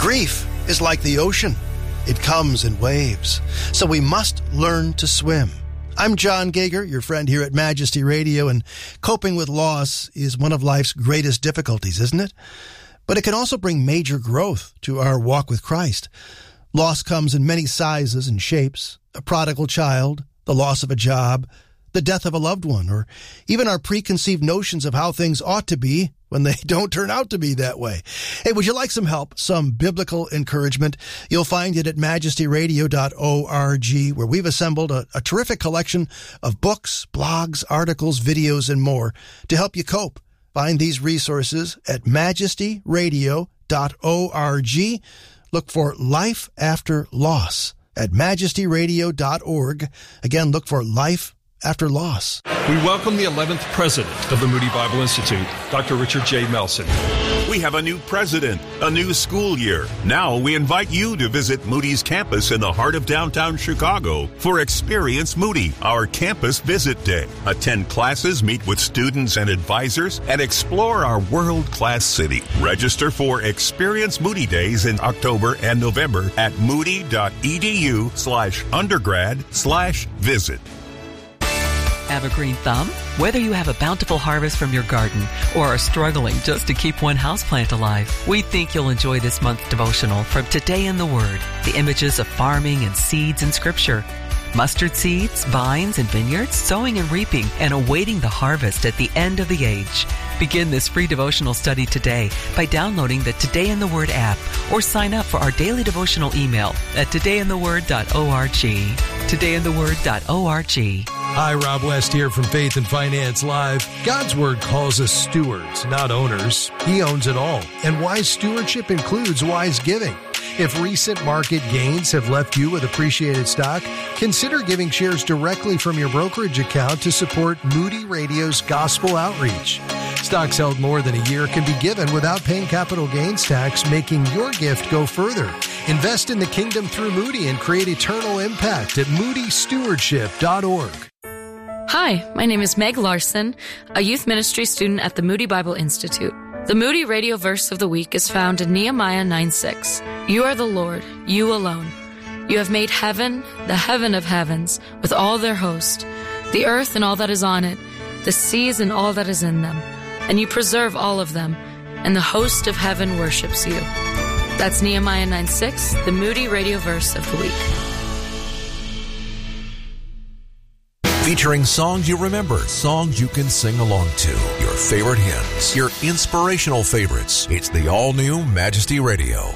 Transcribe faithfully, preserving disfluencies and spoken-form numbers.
Grief is like the ocean. It comes in waves. So we must learn to swim. I'm John Gager, your friend here at Majesty Radio, and coping with loss is one of life's greatest difficulties, isn't it? But it can also bring major growth to our walk with Christ. Loss comes in many sizes and shapes. A prodigal child, the loss of a job, the death of a loved one, or even our preconceived notions of how things ought to be when they don't turn out to be that way. Hey, would you like some help, some biblical encouragement? You'll find it at majesty radio dot org, where we've assembled a, a terrific collection of books, blogs, articles, videos, and more to help you cope. Find these resources at majesty radio dot org. Look for Life After Loss at majesty radio dot org. Again, look for Life After Loss. We welcome the eleventh president of the Moody Bible Institute, Doctor Richard J. Melson. We have a new president, a new school year. Now we invite you to visit Moody's campus in the heart of downtown Chicago for Experience Moody, our campus visit day. Attend classes, meet with students and advisors, and explore our world-class city. Register for Experience Moody Days in October and November at moody.edu slash undergrad slash visit. Have a green thumb? Whether you have a bountiful harvest from your garden or are struggling just to keep one houseplant alive, we think you'll enjoy this month's devotional from Today in the Word, the images of farming and seeds in Scripture. Mustard seeds, vines, and vineyards, sowing and reaping, and awaiting the harvest at the end of the age. Begin this free devotional study today by downloading the Today in the Word app or sign up for our daily devotional email at today in the word dot org. today in the word dot org. Hi, Rob West here from Faith and Finance Live. God's Word calls us stewards, not owners. He owns it all, and wise stewardship includes wise giving. If recent market gains have left you with appreciated stock, consider giving shares directly from your brokerage account to support Moody Radio's gospel outreach. Stocks held more than a year can be given without paying capital gains tax, making your gift go further. Invest in the kingdom through Moody and create eternal impact at moody stewardship dot org. Hi, my name is Meg Larson, a youth ministry student at the Moody Bible Institute. The Moody Radio verse of the week is found in Nehemiah nine six. You are the Lord, you alone. You have made heaven, the heaven of heavens, with all their host, the earth and all that is on it, the seas and all that is in them. And you preserve all of them, and the host of heaven worships you. That's Nehemiah nine six, the Moody Radio verse of the week. Featuring songs you remember, songs you can sing along to, your favorite hymns, your inspirational favorites. It's the all-new Majesty Radio.